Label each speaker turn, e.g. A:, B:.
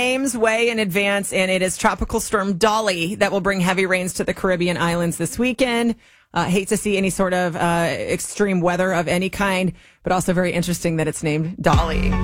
A: names way in advance, and it is Tropical Storm Dolly that will bring heavy rains to the Caribbean islands this weekend. Hate to see any sort of extreme weather of any kind, but also very interesting that it's named Dolly.